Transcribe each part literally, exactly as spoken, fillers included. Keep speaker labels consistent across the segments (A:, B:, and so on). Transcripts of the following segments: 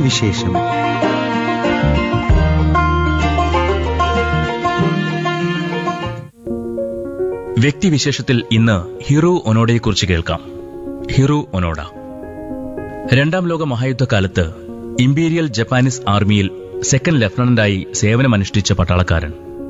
A: വ്യക്തിവിശേഷം.
B: വ്യക്തിവിശേഷത്തിൽ ഇന്ന് ഹിറോ ഒനോഡയെക്കുറിച്ച് കേൾക്കാം. ഹിറോ ഒനോഡ രണ്ടാം ലോക മഹായുദ്ധകാലത്ത് ഇംപീരിയൽ ജപ്പാനീസ് ആർമിയിൽ സെക്കൻഡ് ലഫ്റ്റനന്റായി സേവനമനുഷ്ഠിച്ച പട്ടാളക്കാരൻ.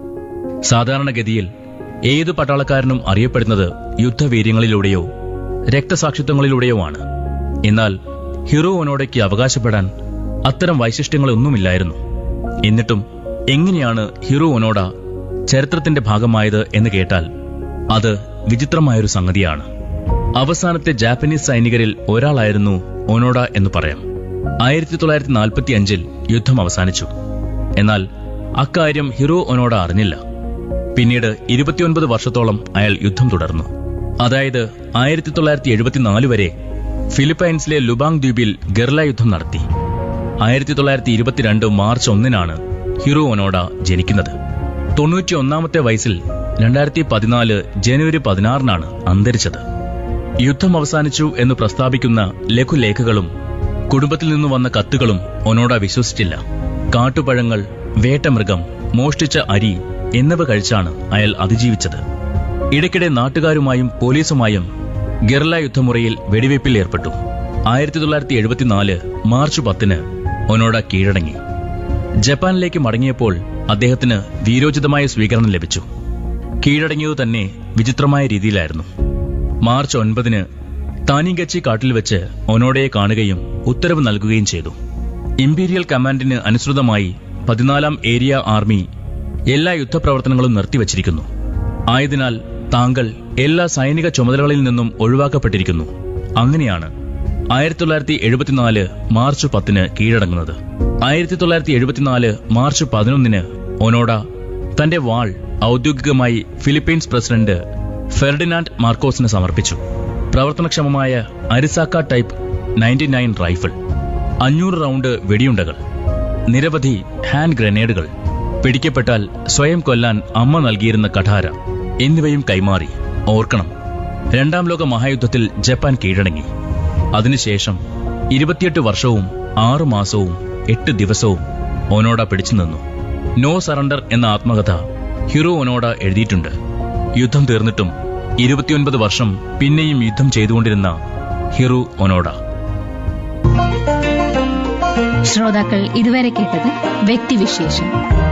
B: സാധാരണഗതിയിൽ ഏതു പട്ടാളക്കാരനും അറിയപ്പെടുന്നത് യുദ്ധവീര്യങ്ങളിലൂടെയോ രക്തസാക്ഷിത്വങ്ങളിലൂടെയോ ആണ്. എന്നാൽ ഹിറോ ഒനോഡയ്ക്ക് അവകാശപ്പെടാൻ അത്തരം വൈശിഷ്ട്യങ്ങളൊന്നുമില്ലായിരുന്നു. എന്നിട്ടും എങ്ങനെയാണ് ഹിറോ ഒനോഡ ചരിത്രത്തിന്റെ ഭാഗമായത് എന്ന് കേട്ടാൽ അത് വിചിത്രമായൊരു സംഗതിയാണ്. അവസാനത്തെ ജാപ്പനീസ് സൈനികരിൽ ഒരാളായിരുന്നു ഒനോഡ എന്ന് പറയാം. ആയിരത്തി തൊള്ളായിരത്തി നാൽപ്പത്തി അഞ്ചിൽ യുദ്ധം അവസാനിച്ചു. എന്നാൽ അക്കാര്യം ഹിറോ ഒനോഡ അറിഞ്ഞില്ല. പിന്നീട് ഇരുപത്തിയൊൻപത് വർഷത്തോളം അയാൾ യുദ്ധം തുടർന്നു. അതായത് ആയിരത്തി തൊള്ളായിരത്തി എഴുപത്തിനാല് വരെ ഫിലിപ്പൈൻസിലെ ലുബാങ് ദ്വീപിൽ ഗെറില്ല യുദ്ധം നടത്തി. ആയിരത്തി തൊള്ളായിരത്തി ഇരുപത്തിരണ്ട് മാർച്ച് ഒന്നിനാണ് ഹിറോ ഒനോഡ ജനിക്കുന്നത്. തൊണ്ണൂറ്റി ഒന്നാമത്തെ വയസ്സിൽ രണ്ടായിരത്തി പതിനാല് ജനുവരി പതിനാറിനാണ് അന്തരിച്ചത്. യുദ്ധം അവസാനിച്ചു എന്ന് പ്രസ്താവിക്കുന്ന ലഘുലേഖകളും കുടുംബത്തിൽ നിന്നു വന്ന കത്തുകളും ഒനോഡ വിശ്വസിച്ചില്ല. കാട്ടുപഴങ്ങൾ, വേട്ടമൃഗം, മോഷ്ടിച്ച അരി എന്നിവ കഴിച്ചാണ് അയാൾ അതിജീവിച്ചത്. ഇടയ്ക്കിടെ നാട്ടുകാരുമായും പോലീസുമായും ഗെറില്ല യുദ്ധമുറയിൽ വെടിവയ്പിൽ ഏർപ്പെട്ടു. ആയിരത്തി തൊള്ളായിരത്തി എഴുപത്തിനാല് മാർച്ച് പത്തിന് ഒനോഡ കീഴടങ്ങി. ജപ്പാനിലേക്ക് മടങ്ങിയപ്പോൾ അദ്ദേഹത്തിന് വീരോചിതമായ സ്വീകരണം ലഭിച്ചു. കീഴടങ്ങിയതു തന്നെ വിചിത്രമായ രീതിയിലായിരുന്നു. മാർച്ച് ഒൻപതിന് താനിഗച്ചി കാട്ടിൽ വെച്ച് ഒനോഡയെ കാണുകയും ഉത്തരവ് നൽകുകയും ചെയ്തു. ഇംപീരിയൽ കമാൻഡിന് അനുസൃതമായി പതിനാലാം ഏരിയ ആർമി എല്ലാ യുദ്ധപ്രവർത്തനങ്ങളും നിർത്തിവച്ചിരിക്കുന്നു. ആയതിനാൽ താങ്കൾ എല്ലാ സൈനിക ചുമതലകളിൽ നിന്നും ഒഴിവാക്കപ്പെട്ടിരിക്കുന്നു. അങ്ങനെയാണ് ആയിരത്തി തൊള്ളായിരത്തി എഴുപത്തിനാല് മാർച്ച് പത്തിന് കീഴടങ്ങുന്നത്. ആയിരത്തി തൊള്ളായിരത്തി എഴുപത്തിനാല് മാർച്ച് പതിനൊന്നിന് ഒനോഡ തന്റെ വാൾ ഔദ്യോഗികമായി ഫിലിപ്പീൻസ് പ്രസിഡന്റ് ഫെർഡിനാൻഡ് മാർക്കോസിന് സമർപ്പിച്ചു. പ്രവർത്തനക്ഷമമായ അരിസാക്ക ടൈപ്പ് നയൻറ്റി നയൻ റൈഫിൾ, അഞ്ഞൂറ് റൗണ്ട് വെടിയുണ്ടകൾ, നിരവധി ഹാൻഡ് ഗ്രനേഡുകൾ, പിടിക്കപ്പെട്ടാൽ സ്വയം കൊല്ലാൻ അമ്മ നൽകിയിരുന്ന കഠാര എന്നിവയും കൈമാറി. ഓർക്കണം, രണ്ടാം ലോക മഹായുദ്ധത്തിൽ ജപ്പാൻ കീഴടങ്ങി. അതിനുശേഷം ഇരുപത്തിയെട്ട് വർഷവും ആറു മാസവും എട്ട് ദിവസവും ഒനോഡ പിടിച്ചു നിന്നു. നോ സറണ്ടർ എന്ന ആത്മകഥ ഹിറോ ഒനോഡ എഴുതിയിട്ടുണ്ട്. യുദ്ധം തീർന്നിട്ടും ഇരുപത്തിയൊൻപത് വർഷം പിന്നെയും യുദ്ധം ചെയ്തുകൊണ്ടിരുന്ന ഹിറോ ഒനോഡ.
C: ശ്രോതാക്കൾ ഇതുവരെ കേട്ടത് വ്യക്തിവിശേഷം.